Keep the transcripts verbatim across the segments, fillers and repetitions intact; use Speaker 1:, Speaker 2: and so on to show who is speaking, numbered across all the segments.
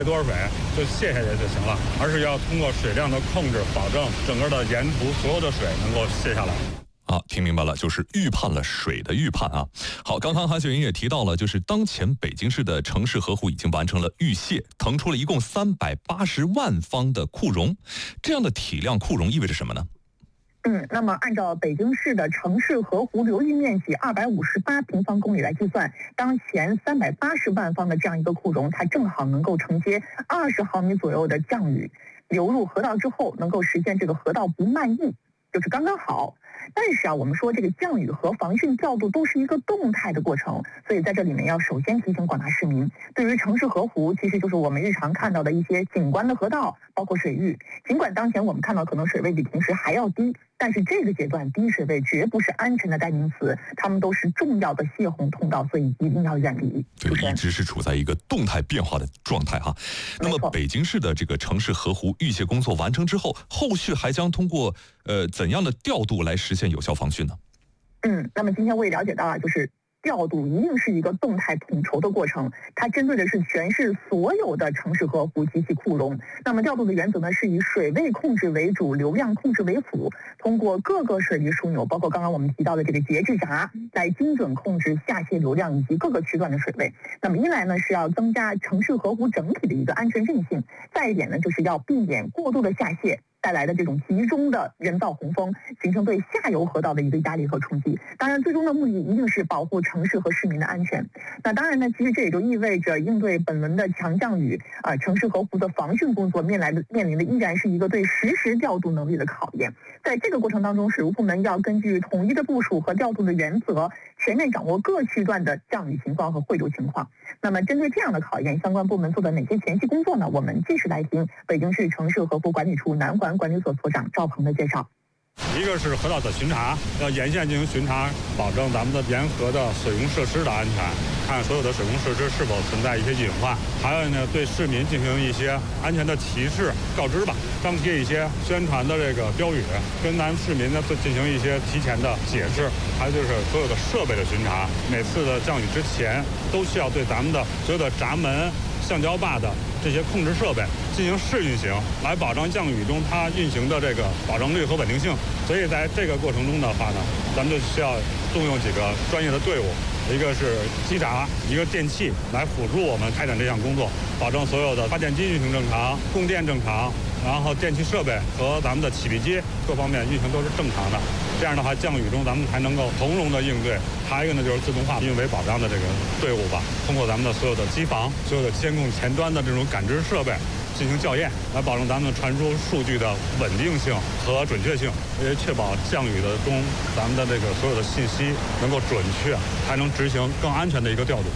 Speaker 1: 多少水就泄下去就行了，而是要通过水量的控制，保证整个的沿途所有的水能够泄下来。
Speaker 2: 啊，听明白了，就是预判了水的预判啊。好，刚刚韩雪云也提到了，就是当前北京市的城市河湖已经完成了预泄，腾出了一共三百八十万方的库容。这样的体量库容意味着什么呢？
Speaker 3: 嗯，那么按照北京市的城市河湖流域面积二百五十八平方公里来计算，当前三百八十万方的这样一个库容，它正好能够承接二十毫米左右的降雨流入河道之后，能够实现这个河道不漫溢，就是刚刚好。但是啊，我们说这个降雨和防汛调度都是一个动态的过程，所以在这里面要首先提醒广大市民，对于城市河湖，其实就是我们日常看到的一些景观的河道，包括水域。尽管当前我们看到可能水位比平时还要低，但是这个阶段低水位绝不是安全的代名词，它们都是重要的泄洪通道，所以一定要远离。
Speaker 2: 对，一直是处在一个动态变化的状态哈。那么北京市的这个城市河湖预泄工作完成之后，后续还将通过呃怎样的调度来实现有效防汛呢？
Speaker 3: 嗯，那么今天我也了解到啊，就是调度一定是一个动态统筹的过程，它针对的是全市所有的城市河湖及其库容。那么调度的原则呢，是以水位控制为主，流量控制为辅，通过各个水利枢纽，包括刚刚我们提到的这个节制闸，来精准控制下泄流量以及各个区段的水位。那么一来呢，是要增加城市河湖整体的一个安全韧性；再一点呢，就是要避免过度的下泄带来的这种集中的人造洪峰，形成对下游河道的一个压力和冲击。当然，最终的目的一定是保护城市和市民的安全。那当然呢，其实这也就意味着应对本轮的强降雨，啊、呃，城市河湖的防汛工作面来的面临的依然是一个对实时调度能力的考验。在这个过程当中，水务部门要根据统一的部署和调度的原则，全面掌握各区段的降雨情况和汇流情况。那么，针对这样的考验，相关部门做的哪些前期工作呢？我们继续来听北京市城市河湖管理处南环管理所所长赵鹏的介绍。
Speaker 1: 一个是河道的巡查，要沿线进行巡查，保证咱们的沿河的水工设施的安全，看所有的水工设施是否存在一些隐患。还有呢，对市民进行一些安全的提示告知吧，张贴一些宣传的这个标语，跟咱们市民呢进行一些提前的解释。还有就是所有的设备的巡查，每次的降雨之前都需要对咱们的所有的闸门、橡胶坝的这些控制设备进行试运行，来保障降雨中它运行的这个保证率和稳定性。所以在这个过程中的话呢，咱们就需要动用几个专业的队伍，一个是机闸，一个电气来辅助我们开展这项工作，保证所有的发电机运行正常，供电正常，然后电气设备和咱们的起闭机各方面运行都是正常的。这样的话，降雨中咱们才能够从容的应对。还有一个呢，就是自动化运维保障的这个队伍吧，通过咱们的所有的机房、所有的监控前端的这种感知设备进行校验，来保证咱们传输数据的稳定性和准确性，也确保降雨的中咱们的这个所有的信息能够准确，才能执行更安全的一个调度。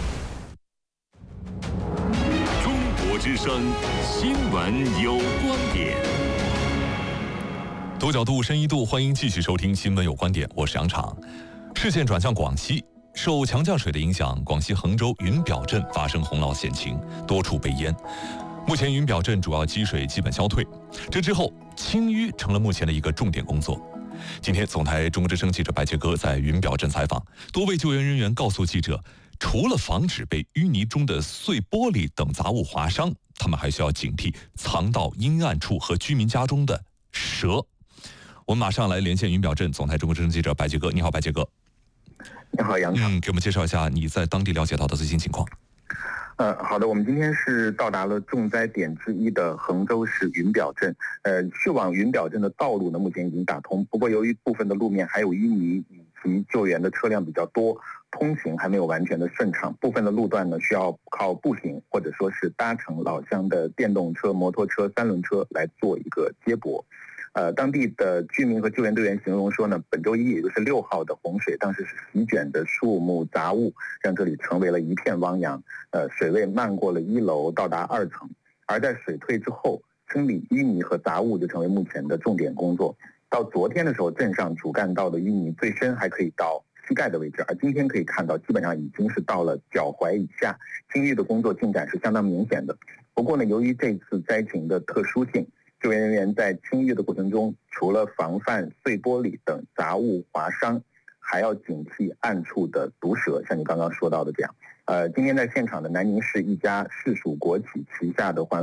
Speaker 4: 中国之声新闻有观点。
Speaker 2: 多角度、深一度，欢迎继续收听《新闻有观点》，我是杨昶。视线转向广西，受强降水的影响，广西衡州云表镇发生洪涝险情，多处被淹。目前云表镇主要积水基本消退，这之后清淤成了目前的一个重点工作。今天，总台中国之声记者白杰哥在云表镇采访，多位救援人员告诉记者，除了防止被淤泥中的碎玻璃等杂物划伤，他们还需要警惕藏到阴暗处和居民家中的蛇。我们马上来连线云表镇总台中国之声记者白杰哥。你好，白杰哥。
Speaker 5: 你好，杨昶。
Speaker 2: 嗯，给我们介绍一下你在当地了解到的最新情况。
Speaker 5: 呃，好的，我们今天是到达了重灾点之一的衡州市云表镇。呃，去往云表镇的道路呢，目前已经打通，不过由于部分的路面还有淤泥以及救援的车辆比较多，通行还没有完全的顺畅。部分的路段呢，需要靠步行或者说是搭乘老乡的电动车、摩托车、三轮车来做一个接驳。呃，当地的居民和救援队员形容说呢，本周一也就是六号的洪水，当时是席卷的树木杂物，让这里成为了一片汪洋。呃，水位漫过了一楼，到达二层。而在水退之后，清理淤泥和杂物就成为目前的重点工作。到昨天的时候，镇上主干道的淤泥最深还可以到膝盖的位置，而今天可以看到，基本上已经是到了脚踝以下，清淤的工作进展是相当明显的。不过呢，由于这次灾情的特殊性，救援人员在清淤的过程中，除了防范碎玻璃等杂物划伤，还要警惕暗处的毒蛇，像你刚刚说到的这样。呃，今天在现场的南宁市一家市属国企旗下的环